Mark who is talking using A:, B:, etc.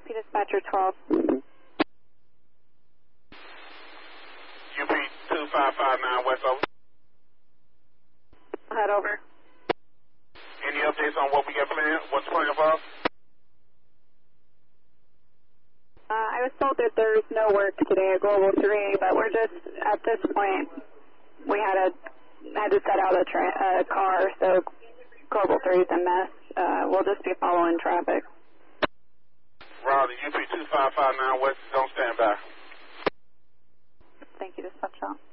A: Dispatcher 12.
B: UP 2559 West over.
A: Head over.
B: Any updates on what we got planned? What's planned for us?
A: I was told that there's no work today at Global 3, but we're just, at this point, we had to set out a car, so Global 3 is a mess. We'll just be following traffic.
B: Roger, UP 2559 West is on standby.
A: Thank you, Dispatch.